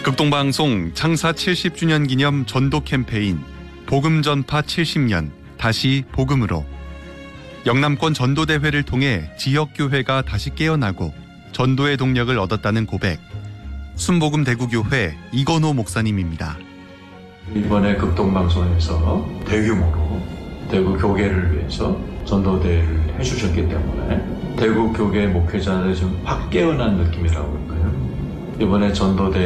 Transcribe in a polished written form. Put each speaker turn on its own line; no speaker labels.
극동방송 창사 70주년 기념 전도 캠페인 복음 전파 70년 다시 복음으로 영남권 전도대회를 통해 지역교회가 다시 깨어나고 전도의 동력을 얻었다는 고백, 순복음 대구교회 이건호 목사님입니다.
이번에 극동방송에서 대규모로 대구 교계를 위해서 전도대회를 해주셨기 때문에 대구 교계 목회자들이 좀 확 깨어난 느낌이라고 할까요? 이번에 전도대